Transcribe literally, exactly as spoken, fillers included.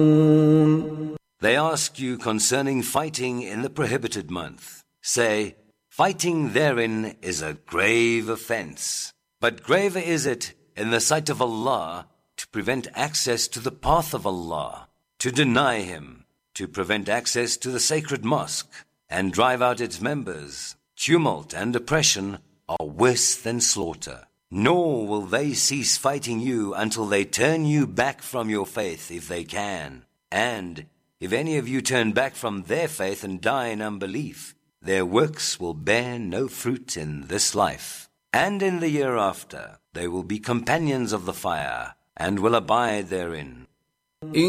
They ask you concerning fighting in the prohibited month. Say, fighting therein is a grave offense. But graver is it in the sight of Allah to prevent access to the path of Allah, to deny Him, to prevent access to the sacred mosque, and drive out its members. Tumult and oppression are worse than slaughter. Nor will they cease fighting you until they turn you back from your faith if they can. And if any of you turn back from their faith and die in unbelief, their works will bear no fruit in this life. And in the year after, they will be companions of the fire and will abide therein.